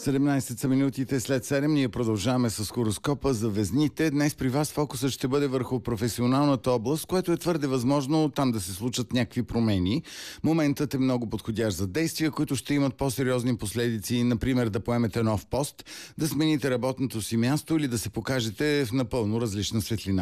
17 са минутите след 7. Ние продължаваме с хороскопа за Везните. Днес при вас фокусът ще бъде върху професионалната област, което е твърде възможно там да се случат някакви промени. Моментът е много подходящ за действия, които ще имат по-сериозни последици. Например, да поемете нов пост, да смените работното си място или да се покажете в напълно различна светлина.